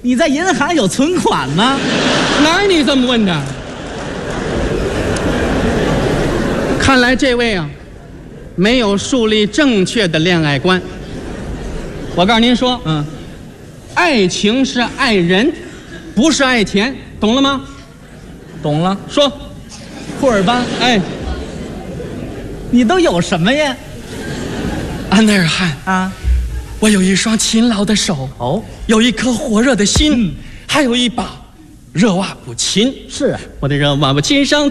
你在银行有存款吗？ 哪儿你这么问的？看来这位啊，没有树立正确的恋爱观。我告诉您说，爱情是爱人，不是爱钱，懂了吗？ 懂了。 说， 库尔班， 哎， 你都有什么呀？ 安德尔汗啊， 我有一双勤劳的手， 哦， 有一颗火热的心，还有一把热瓦布琴。 是啊， 我的热瓦布琴上